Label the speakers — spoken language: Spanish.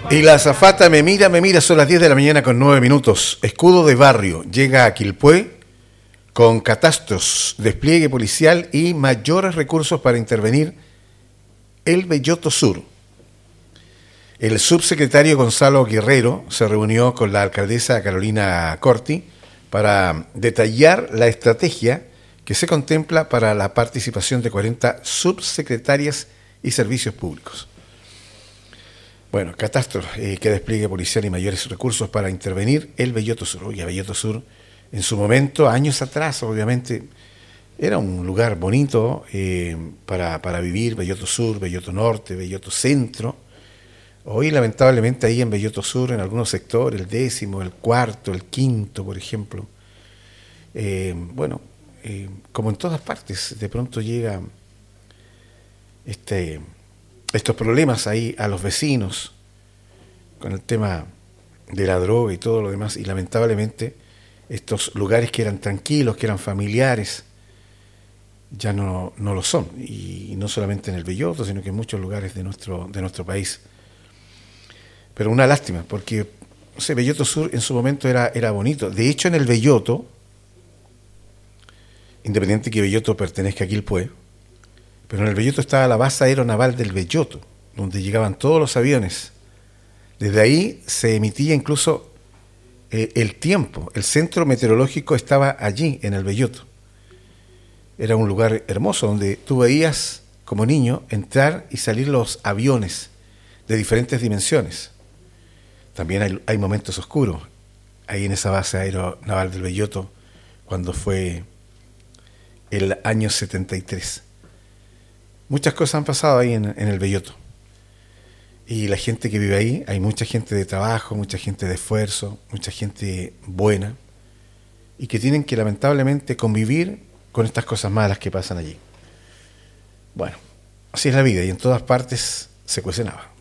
Speaker 1: Y la azafata me mira, son las 10 de la mañana con 9 minutos. Escudo de barrio llega a Quilpué con catastros, despliegue policial y mayores recursos para intervenir el Belloto Sur. El subsecretario Gonzalo Guerrero se reunió con la alcaldesa Carolina Corti para detallar la estrategia que se contempla para la participación de 40 subsecretarias y servicios públicos. Bueno, catastro, que despliegue policial y mayores recursos para intervenir el Belloto Sur. Oye, Belloto Sur, en su momento, años atrás, obviamente, era un lugar bonito para vivir, Belloto Sur, Belloto Norte, Belloto Centro. Hoy, lamentablemente, ahí en Belloto Sur, en algunos sectores, el 10º, el 4º, el 5º, por ejemplo, como en todas partes, de pronto llega estos problemas ahí a los vecinos con el tema de la droga y todo lo demás, y lamentablemente estos lugares que eran tranquilos, que eran familiares, ya no lo son, y no solamente en el Belloto, sino que en muchos lugares de nuestro país. Pero una lástima, porque Belloto Sur en su momento era bonito. De hecho, en el Belloto, independiente que Belloto pertenezca a Quilpué, pero en el Belloto estaba la base aeronaval del Belloto, donde llegaban todos los aviones. Desde ahí se emitía incluso el tiempo. El centro meteorológico estaba allí, en el Belloto. Era un lugar hermoso, donde tú veías, como niño, entrar y salir los aviones de diferentes dimensiones. También hay momentos oscuros, ahí en esa base aeronaval del Belloto, cuando fue el año 73. Muchas cosas han pasado ahí en el Belloto. Y la gente que vive ahí, hay mucha gente de trabajo, mucha gente de esfuerzo, mucha gente buena, y que tienen que lamentablemente convivir con estas cosas malas que pasan allí. Bueno, así es la vida, y en todas partes se cuece nada.